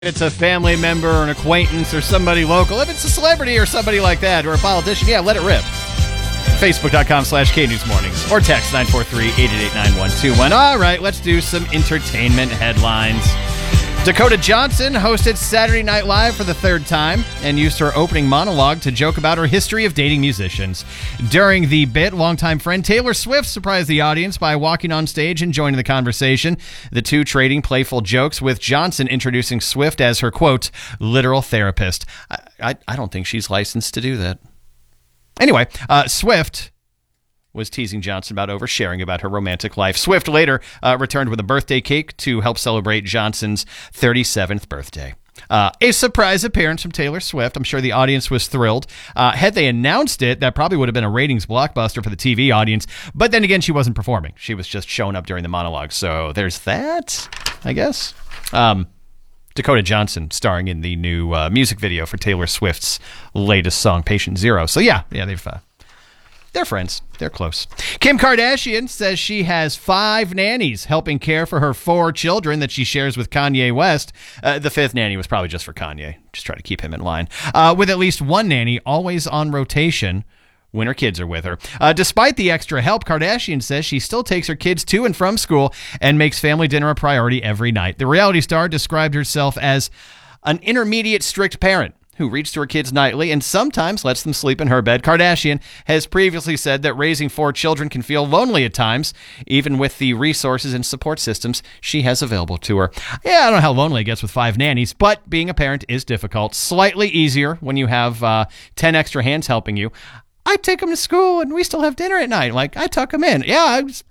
It's a family member or an acquaintance or somebody local. If it's a celebrity or somebody like that or a politician, yeah, let it rip. Facebook.com/KNewsMornings or text 943-888-9121. All right, let's do some entertainment headlines. Dakota Johnson hosted Saturday Night Live for the third time and used her opening monologue to joke about her history of dating musicians. During the bit, longtime friend Taylor Swift surprised the audience by walking on stage and joining the conversation, the two trading playful jokes, with Johnson introducing Swift as her, quote, literal therapist. I don't think she's licensed to do that. Anyway, Swift was teasing Johnson about oversharing about her romantic life. Swift later returned with a birthday cake to help celebrate Johnson's 37th birthday. A surprise appearance from Taylor Swift. I'm sure the audience was thrilled. Had they announced it, that probably would have been a ratings blockbuster for the TV audience. But then again, she wasn't performing. She was just showing up during the monologue. So there's that, I guess. Dakota Johnson starring in the new music video for Taylor Swift's latest song, Patient Zero. So yeah, they're friends. They're close. Kim Kardashian says she has 5 nannies helping care for her 4 children that she shares with Kanye West. The 5th nanny was probably just for Kanye. Just try to keep him in line. With at least one nanny always on rotation when her kids are with her. Despite the extra help, Kardashian says she still takes her kids to and from school and makes family dinner a priority every night. The reality star described herself as an intermediate strict parent who reads to her kids nightly and sometimes lets them sleep in her bed. Kardashian has previously said that raising 4 children can feel lonely at times, even with the resources and support systems she has available to her. Yeah, I don't know how lonely it gets with 5 nannies, but being a parent is difficult. Slightly easier when you have 10 extra hands helping you. I take them to school and we still have dinner at night. Like, I tuck them in. Yeah, it's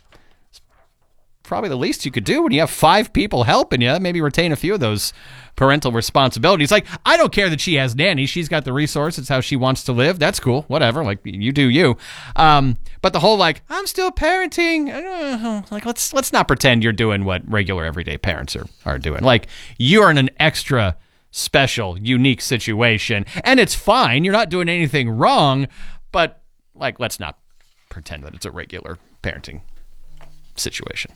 probably the least you could do when you have 5 people helping you. Maybe retain a few of those parental responsibilities. Like, I don't care that she has nannies. She's got the resource. It's how she wants to live. That's cool. Whatever. Like, you do you. But the whole, like, I'm still parenting. Like, let's not pretend you're doing what regular everyday parents are doing. Like, you're in an extra special, unique situation. And it's fine. You're not doing anything wrong. But, like, let's not pretend that it's a regular parenting situation.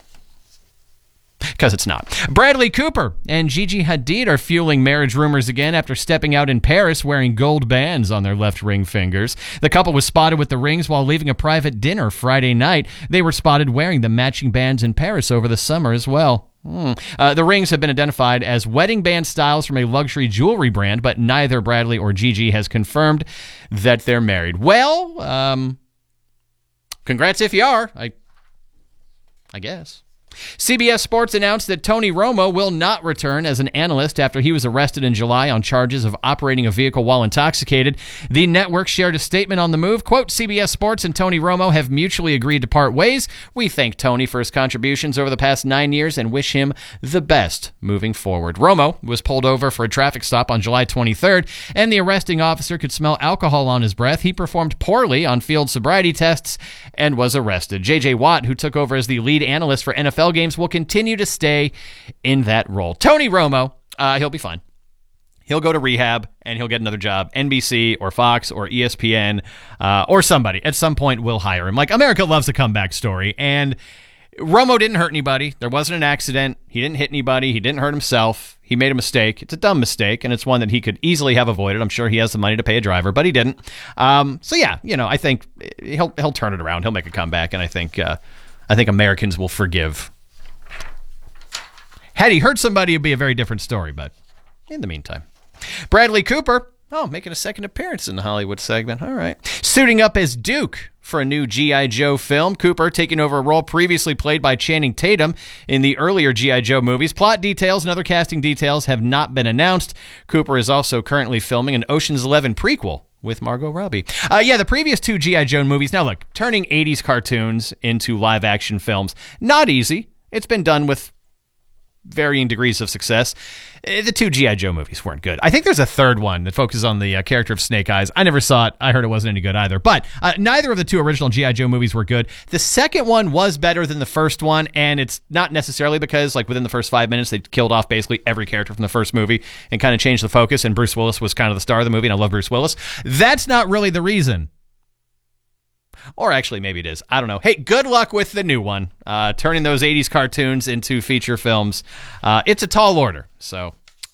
Because it's not. Bradley Cooper and Gigi Hadid are fueling marriage rumors again after stepping out in Paris wearing gold bands on their left ring fingers. The couple was spotted with the rings while leaving a private dinner Friday night. They were spotted wearing the matching bands in Paris over the summer as well. The rings have been identified as wedding band styles from a luxury jewelry brand, but neither Bradley or Gigi has confirmed that they're married. Well, congrats if you are, I guess. CBS Sports announced that Tony Romo will not return as an analyst after he was arrested in July on charges of operating a vehicle while intoxicated. The network shared a statement on the move. Quote, CBS Sports and Tony Romo have mutually agreed to part ways. We thank Tony for his contributions over the past 9 years and wish him the best moving forward. Romo was pulled over for a traffic stop on July 23rd, and the arresting officer could smell alcohol on his breath. He performed poorly on field sobriety tests and was arrested. J.J. Watt, who took over as the lead analyst for NFL games, will continue to stay in that role. Tony Romo, he'll be fine. He'll go to rehab and he'll get another job. NBC or Fox or ESPN or somebody at some point will hire him. Like, America loves a comeback story, and Romo didn't hurt anybody. There wasn't an accident. He didn't hit anybody. He didn't hurt himself. He made a mistake. It's a dumb mistake, and it's one that he could easily have avoided. I'm sure he has the money to pay a driver, but he didn't. So yeah, I think he'll turn it around. He'll make a comeback, and I think Americans will forgive. Had he hurt somebody, it'd be a very different story, but in the meantime. Bradley Cooper, making a second appearance in the Hollywood segment. All right. Suiting up as Duke for a new G.I. Joe film. Cooper taking over a role previously played by Channing Tatum in the earlier G.I. Joe movies. Plot details and other casting details have not been announced. Cooper is also currently filming an Ocean's 11 prequel with Margot Robbie. The previous 2 G.I. Joe movies. Now, look, turning 80s cartoons into live-action films, not easy. It's been done with varying degrees of success. The 2 G.I. Joe movies weren't good. I think there's a third one that focuses on the character of Snake Eyes. I never saw it. I heard it wasn't any good either. But neither of the 2 original G.I. Joe movies were good. The second one was better than the first one, and it's not necessarily because, like, within the first 5 minutes, they killed off basically every character from the first movie and kind of changed the focus, and Bruce Willis was kind of the star of the movie, and I love Bruce Willis. That's not really the reason. Or actually, maybe it is. I don't know. Hey, good luck with the new one. Turning those 80s cartoons into feature films. It's a tall order. So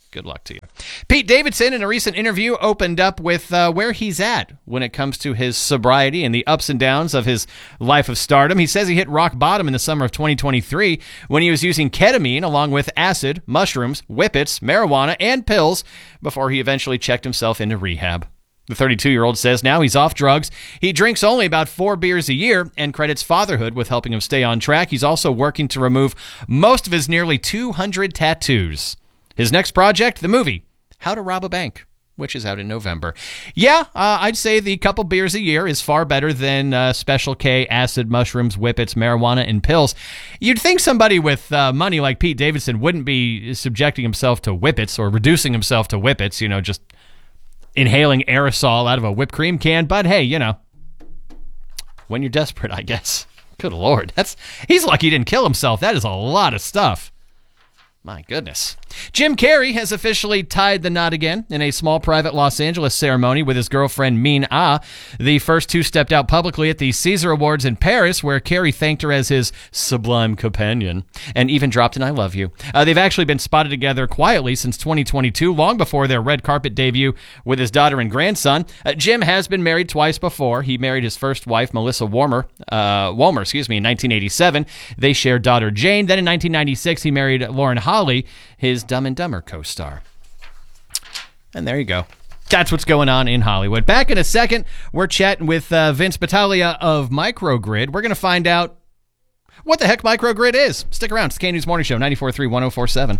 Good luck to you. Pete Davidson, in a recent interview, opened up with where he's at when it comes to his sobriety and the ups and downs of his life of stardom. He says he hit rock bottom in the summer of 2023 when he was using ketamine along with acid, mushrooms, whippets, marijuana, and pills before he eventually checked himself into rehab. The 32-year-old says now he's off drugs. He drinks only about 4 beers a year and credits fatherhood with helping him stay on track. He's also working to remove most of his nearly 200 tattoos. His next project, the movie, How to Rob a Bank, which is out in November. Yeah, I'd say the couple beers a year is far better than Special K, acid, mushrooms, whippets, marijuana, and pills. You'd think somebody with money like Pete Davidson wouldn't be subjecting himself to whippets or reducing himself to whippets, just inhaling aerosol out of a whipped cream can. But hey, when you're desperate, I guess. Good Lord. He's lucky he didn't kill himself. That is a lot of stuff. My goodness. Jim Carrey has officially tied the knot again in a small private Los Angeles ceremony with his girlfriend Min Ah. The first two stepped out publicly at the Caesar Awards in Paris, where Carrey thanked her as his sublime companion and even dropped an I love you. They've actually been spotted together quietly since 2022, long before their red carpet debut with his daughter and grandson. Jim has been married twice before. He married his first wife, Melissa Walmer, in 1987. They shared daughter Jane. Then in 1996, he married Lauren Holly, his Dumb and Dumber co-star. And there you go. That's what's going on in Hollywood. Back in a second, we're chatting with Vince Battaglia of Microgrid. We're going to find out what the heck Microgrid is. Stick around. It's the K-News Morning Show, 94.3, 104.7.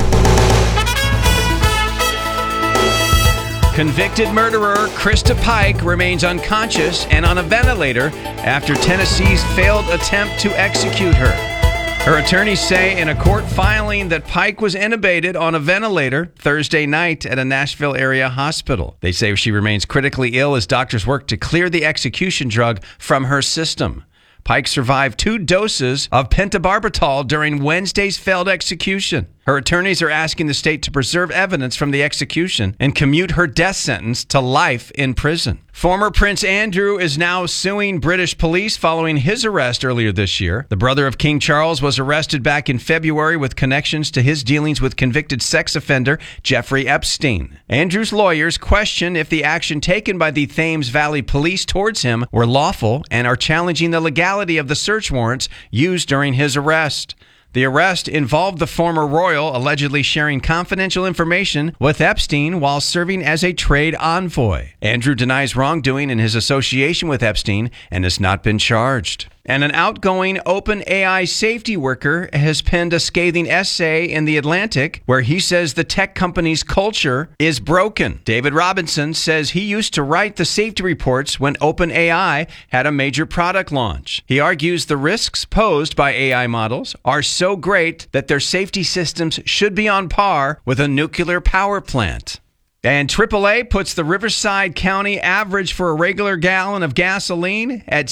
Convicted murderer Krista Pike remains unconscious and on a ventilator after Tennessee's failed attempt to execute her. Her attorneys say in a court filing that Pike was intubated on a ventilator Thursday night at a Nashville area hospital. They say she remains critically ill as doctors work to clear the execution drug from her system. Pike survived 2 doses of pentobarbital during Wednesday's failed execution. Her attorneys are asking the state to preserve evidence from the execution and commute her death sentence to life in prison. Former Prince Andrew is now suing British police following his arrest earlier this year. The brother of King Charles was arrested back in February with connections to his dealings with convicted sex offender Jeffrey Epstein. Andrew's lawyers question if the action taken by the Thames Valley Police towards him were lawful and are challenging the legality of the search warrants used during his arrest. The arrest involved the former royal allegedly sharing confidential information with Epstein while serving as a trade envoy. Andrew denies wrongdoing in his association with Epstein and has not been charged. And an outgoing OpenAI safety worker has penned a scathing essay in The Atlantic where he says the tech company's culture is broken. David Robinson says he used to write the safety reports when OpenAI had a major product launch. He argues the risks posed by AI models are so great that their safety systems should be on par with a nuclear power plant. And AAA puts the Riverside County average for a regular gallon of gasoline at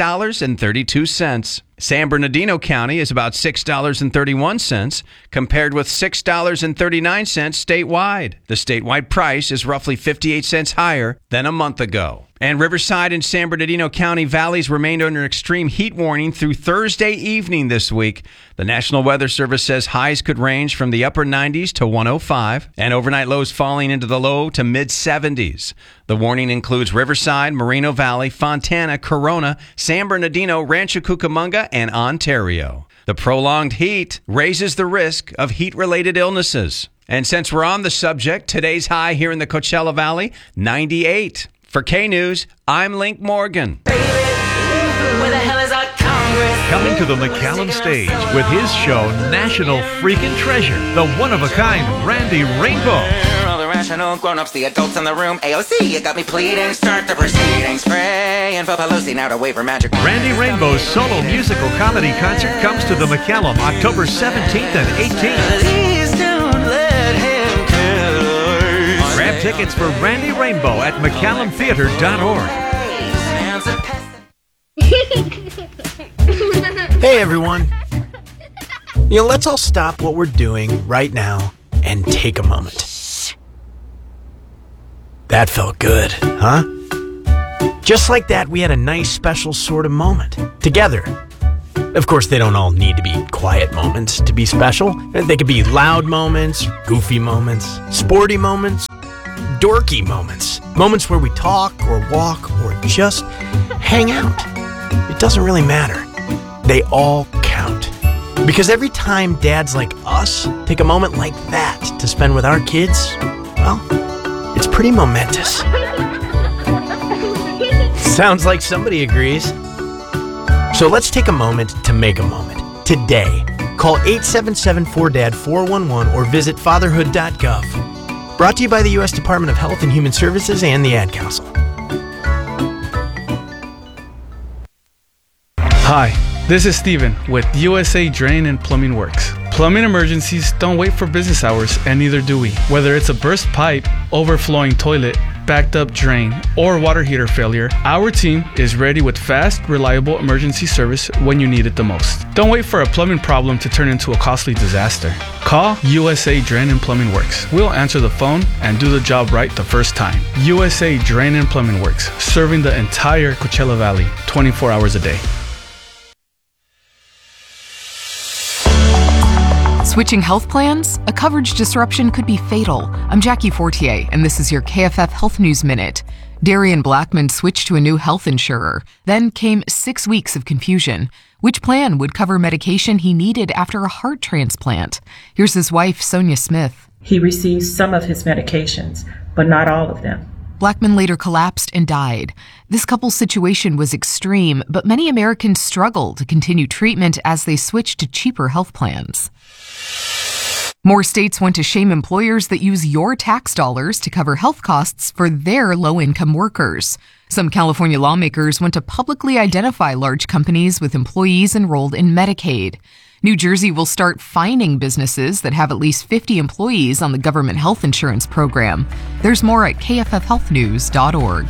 $6.32. San Bernardino County is about $6.31, compared with $6.39 statewide. The statewide price is roughly 58 cents higher than a month ago. And Riverside and San Bernardino County valleys remained under extreme heat warning through Thursday evening this week. The National Weather Service says highs could range from the upper 90s to 105, and overnight lows falling into the low to mid-70s. The warning includes Riverside, Moreno Valley, Fontana, Corona, San Bernardino, Rancho Cucamonga, and Ontario. The prolonged heat raises the risk of heat-related illnesses. And since we're on the subject, today's high here in the Coachella Valley, 98. For K-News, I'm Link Morgan. Baby, where the hell is our Congress? Coming to the McCallum stage with his show National Freakin' Treasure, the one-of-a-kind Randy Rainbow. All the rational grown-ups, the adults in the room. AOC, you got me pleading, start the proceedings. Praying for Pelosi now to wave her magic. Randy Rainbow's solo musical comedy concert comes to the McCallum October 17th and 18th. Please don't let him kill us. Grab tickets for Randy Rainbow at McCallumtheater.org. Hey everyone. Let's all stop what we're doing right now and take a moment. That felt good, huh? Just like that, we had a nice special sort of moment together. Of course, they don't all need to be quiet moments to be special. They could be loud moments, goofy moments, sporty moments, dorky moments. Moments where we talk or walk or just hang out. It doesn't really matter. They all count. Because every time dads like us take a moment like that to spend with our kids, well, it's pretty momentous. Sounds like somebody agrees. So let's take a moment to make a moment. Today, call 877-4DAD-411 or visit fatherhood.gov. Brought to you by the U.S. Department of Health and Human Services and the Ad Council. Hi, this is Steven with USA Drain and Plumbing Works. Plumbing emergencies don't wait for business hours, and neither do we. Whether it's a burst pipe, overflowing toilet, backed up drain, or water heater failure, our team is ready with fast, reliable emergency service when you need it the most. Don't wait for a plumbing problem to turn into a costly disaster. Call USA Drain and Plumbing Works. We'll answer the phone and do the job right the first time. USA Drain and Plumbing Works, serving the entire Coachella Valley 24 hours a day. Switching health plans? A coverage disruption could be fatal. I'm Jackie Fortier, and this is your KFF Health News Minute. Darian Blackman switched to a new health insurer. Then came 6 weeks of confusion. Which plan would cover medication he needed after a heart transplant? Here's his wife, Sonia Smith. He received some of his medications, but not all of them. Blackman later collapsed and died. This couple's situation was extreme, but many Americans struggle to continue treatment as they switch to cheaper health plans. More states want to shame employers that use your tax dollars to cover health costs for their low-income workers. Some California lawmakers want to publicly identify large companies with employees enrolled in Medicaid. New Jersey will start fining businesses that have at least 50 employees on the government health insurance program. There's more at kffhealthnews.org.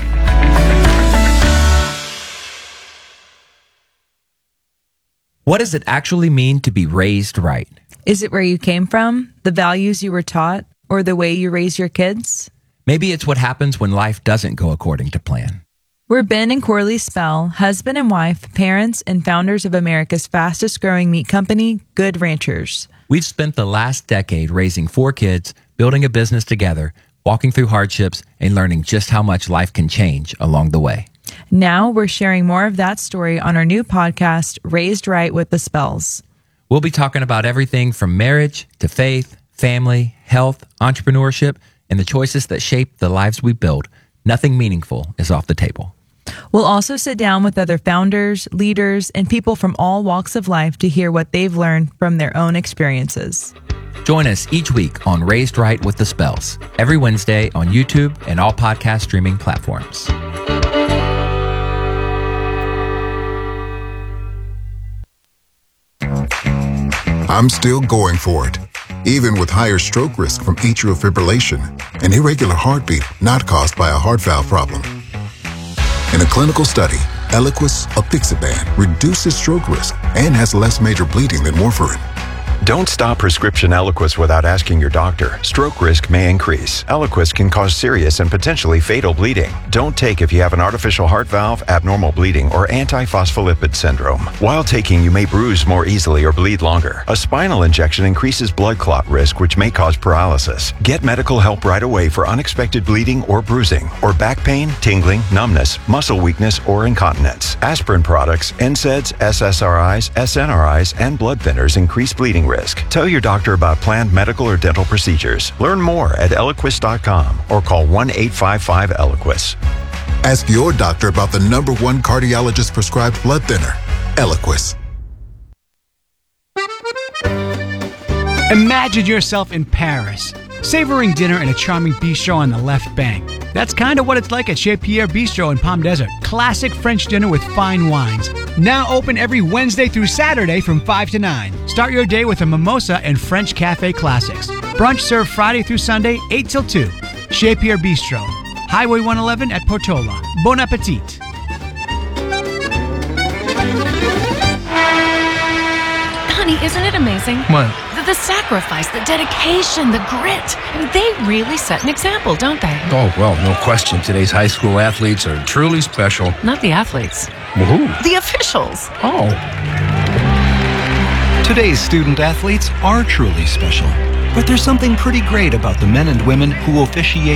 What does it actually mean to be raised right? Is it where you came from, the values you were taught, or the way you raise your kids? Maybe it's what happens when life doesn't go according to plan. We're Ben and Corley Spell, husband and wife, parents, and founders of America's fastest growing meat company, Good Ranchers. We've spent the last decade raising 4 kids, building a business together, walking through hardships, and learning just how much life can change along the way. Now we're sharing more of that story on our new podcast, Raised Right with the Spells. We'll be talking about everything from marriage to faith, family, health, entrepreneurship, and the choices that shape the lives we build. Nothing meaningful is off the table. We'll also sit down with other founders, leaders, and people from all walks of life to hear what they've learned from their own experiences. Join us each week on Raised Right with the Spells, every Wednesday on YouTube and all podcast streaming platforms. I'm still going for it, even with higher stroke risk from atrial fibrillation, an irregular heartbeat not caused by a heart valve problem. In a clinical study, Eliquis apixaban reduces stroke risk and has less major bleeding than warfarin. Don't stop prescription Eliquis without asking your doctor. Stroke risk may increase. Eliquis can cause serious and potentially fatal bleeding. Don't take if you have an artificial heart valve, abnormal bleeding, or antiphospholipid syndrome. While taking, you may bruise more easily or bleed longer. A spinal injection increases blood clot risk, which may cause paralysis. Get medical help right away for unexpected bleeding or bruising, or back pain, tingling, numbness, muscle weakness, or incontinence. Aspirin products, NSAIDs, SSRIs, SNRIs, and blood thinners increase bleeding risk. Tell your doctor about planned medical or dental procedures. Learn more at Eliquis.com or call 1-855-ELIQUIS. Ask your doctor about the #1 cardiologist prescribed blood thinner, Eliquis. Imagine yourself in Paris, savoring dinner in a charming bistro on the left bank. That's kind of what it's like at Chez Pierre Bistro in Palm Desert. Classic French dinner with fine wines. Now open every Wednesday through Saturday from 5 to 9. Start your day with a mimosa and French cafe classics. Brunch served Friday through Sunday, 8 till 2. Chez Pierre Bistro, Highway 111 at Portola. Bon appetit. Honey, isn't it amazing? What? The sacrifice, the dedication, the grit. I mean, they really set an example, don't they? Oh, well, no question. Today's high school athletes are truly special. Not the athletes. Who? The officials. Oh. Today's student athletes are truly special. But there's something pretty great about the men and women who officiate